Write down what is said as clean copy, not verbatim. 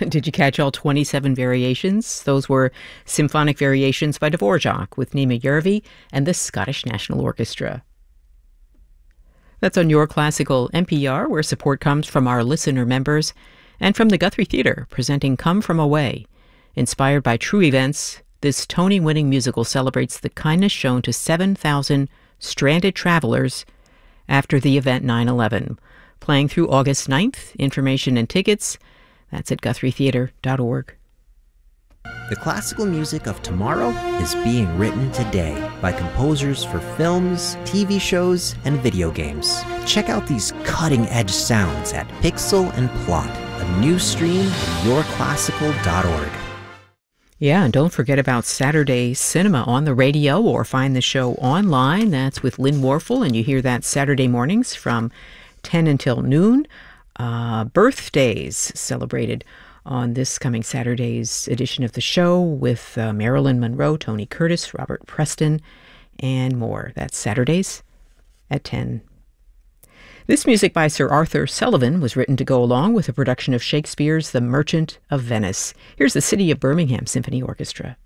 Did you catch all 27 variations? Those were symphonic variations by Dvorak with Nima Järvi and the Scottish National Orchestra. That's on Your Classical NPR, where support comes from our listener members and from the Guthrie Theater, presenting Come From Away. Inspired by true events, this Tony-winning musical celebrates the kindness shown to 7,000 stranded travelers after the event 9/11. Playing through August 9th, information and tickets, that's at GuthrieTheater.org. The classical music of tomorrow is being written today by composers for films, TV shows, and video games. Check out these cutting-edge sounds at Pixel and Plot, a new stream at yourclassical.org. Yeah, and don't forget about Saturday Cinema on the radio, or find the show online. That's with Lynn Warfel, and you hear that Saturday mornings from 10 until noon. Birthdays celebrated on this coming Saturday's edition of the show with Marilyn Monroe, Tony Curtis, Robert Preston, and more. That's Saturdays at 10. This music by Sir Arthur Sullivan was written to go along with a production of Shakespeare's The Merchant of Venice. Here's the City of Birmingham Symphony Orchestra.